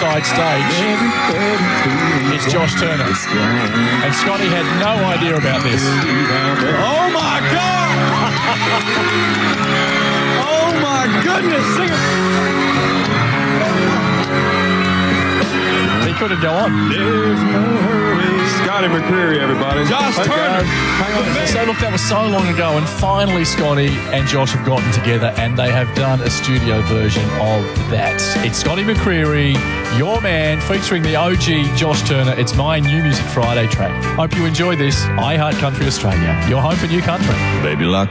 side stage, it's Josh Turner. And Scotty had no idea about this. Oh, my God! Oh, my goodness! Sing it! He couldn't go on. Scotty McCreery, everybody. Josh Turner. Hang on. So look, that was so long ago, and finally Scotty and Josh have gotten together and they have done a studio version of that. It's Scotty McCreery, Your Man, featuring the OG Josh Turner. It's my New Music Friday track. Hope you enjoy this. I Heart Country Australia, your home for new country. Baby, lock